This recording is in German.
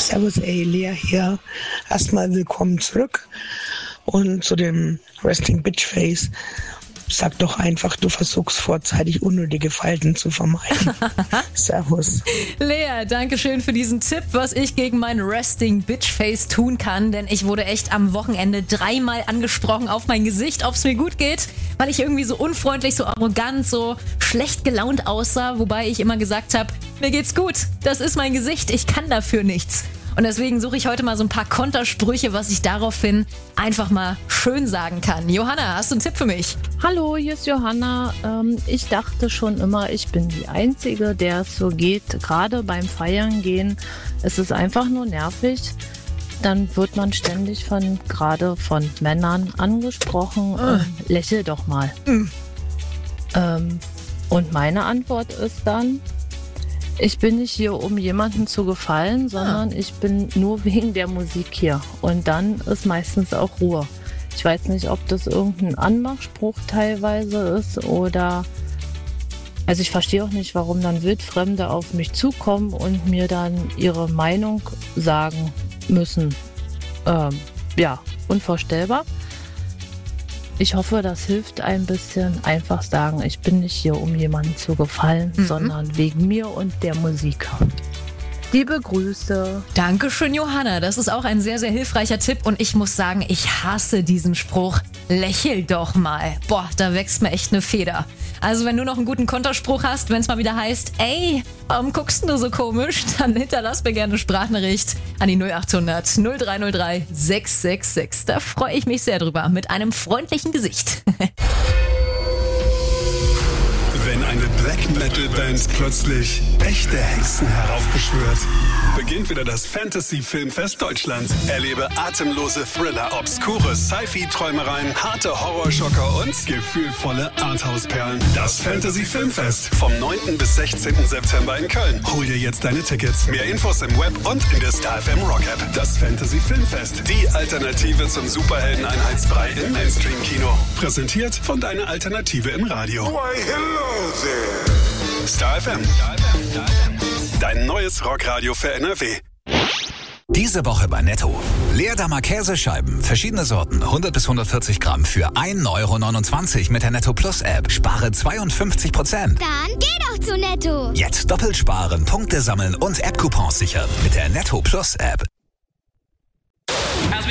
Servus, ey, Lea hier. Erstmal willkommen zurück. Und zu dem Resting Bitch Face. Sag doch einfach, du versuchst vorzeitig unnötige Falten zu vermeiden. Servus. Lea, danke schön für diesen Tipp, was ich gegen mein Resting Bitch Face tun kann. Denn ich wurde echt am Wochenende 3-mal angesprochen auf mein Gesicht, ob es mir gut geht. Weil ich irgendwie so unfreundlich, so arrogant, so schlecht gelaunt aussah. Wobei ich immer gesagt habe, mir geht's gut. Das ist mein Gesicht, ich kann dafür nichts. Und deswegen suche ich heute mal so ein paar Kontersprüche, was ich daraufhin einfach mal schön sagen kann. Johanna, hast du einen Tipp für mich? Hallo, hier ist Johanna. Ich dachte schon immer, ich bin die Einzige, der es so geht. Gerade beim Feiern gehen, es ist einfach nur nervig. Dann wird man ständig gerade von Männern angesprochen. Lächel doch mal. Und meine Antwort ist dann: Ich bin nicht hier, um jemandem zu gefallen, sondern ich bin nur wegen der Musik hier. Und dann ist meistens auch Ruhe. Ich weiß nicht, ob das irgendein Anmachspruch teilweise ist oder... Also ich verstehe auch nicht, warum dann Wildfremde auf mich zukommen und mir dann ihre Meinung sagen müssen. Ja, unvorstellbar. Ich hoffe, das hilft ein bisschen. Einfach sagen, ich bin nicht hier, um jemandem zu gefallen, sondern wegen mir und der Musik. Liebe Grüße. Dankeschön, Johanna. Das ist auch ein sehr, sehr hilfreicher Tipp. Und ich muss sagen, ich hasse diesen Spruch. Lächel doch mal. Boah, da wächst mir echt eine Feder. Also wenn du noch einen guten Konterspruch hast, wenn es mal wieder heißt, ey, warum guckst du so komisch, dann hinterlass mir gerne eine Sprachnachricht an die 0800 0303 666. Da freue ich mich sehr drüber, mit einem freundlichen Gesicht. Wenn eine Black Metal Band plötzlich echte Hexen heraufbeschwört, beginnt wieder das Fantasy Filmfest Deutschland. Erlebe atemlose Thriller, obskure Sci-Fi-Träumereien, harte Horrorschocker und gefühlvolle Arthouse-Perlen. Das Fantasy Filmfest vom 9. bis 16. September in Köln. Hol dir jetzt deine Tickets. Mehr Infos im Web und in der Star FM Rock App. Das Fantasy Filmfest, die Alternative zum Superhelden-Einheitsbrei im Mainstream-Kino. Präsentiert von deiner Alternative im Radio. Why, hello there. Star FM. Dein neues Rockradio für NRW. Diese Woche bei Netto. Leerdammer Käsescheiben, verschiedene Sorten, 100 bis 140 Gramm für 1,29 € mit der Netto Plus App. Spare 52%. Dann geh doch zu Netto. Jetzt doppelt sparen, Punkte sammeln und App-Coupons sichern mit der Netto Plus App.